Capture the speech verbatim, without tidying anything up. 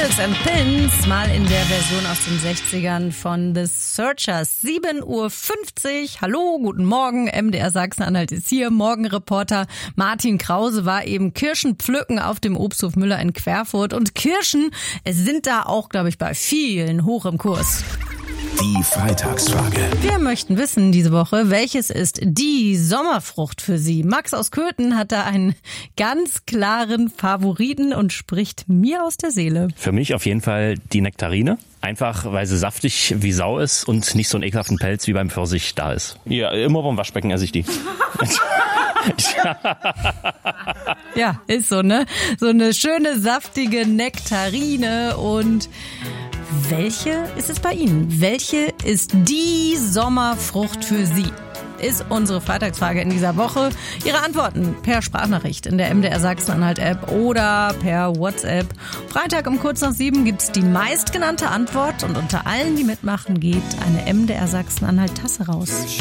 Needles and Pins, mal in der Version aus den sechzigern von The Searchers. sieben Uhr fünfzig. Hallo, guten Morgen. M D R Sachsen-Anhalt ist hier. Morgenreporter Martin Krause war eben Kirschen pflücken auf dem Obsthof Müller in Querfurt. Und Kirschen sind da auch, glaube ich, bei vielen hoch im Kurs. Die Freitagsfrage. Wir möchten wissen diese Woche, welches ist die Sommerfrucht für Sie? Max aus Köthen hat da einen ganz klaren Favoriten und spricht mir aus der Seele. Für mich auf jeden Fall die Nektarine. Einfach, weil sie saftig wie Sau ist und nicht so einen ekelhaften Pelz wie beim Pfirsich da ist. Ja, immer beim Waschbecken esse ich die. Ja, ist so, ne? So eine schöne, saftige Nektarine. Und welche ist es bei Ihnen? Welche ist die Sommerfrucht für Sie? Ist unsere Freitagsfrage in dieser Woche. Ihre Antworten per Sprachnachricht in der M D R Sachsen-Anhalt-App oder per WhatsApp. Freitag um kurz nach sieben gibt's die meistgenannte Antwort und unter allen, die mitmachen, geht eine M D R Sachsen-Anhalt-Tasse raus.